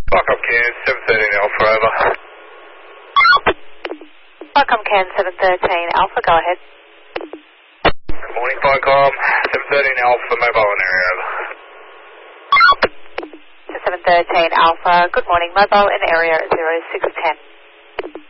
Welcome, Ken, 713 Alpha, over. Welcome, Ken 713 Alpha, go ahead. Good morning, Vicom, 713 Alpha, mobile in area, over. 713 Alpha, good morning, mobile in area 0610.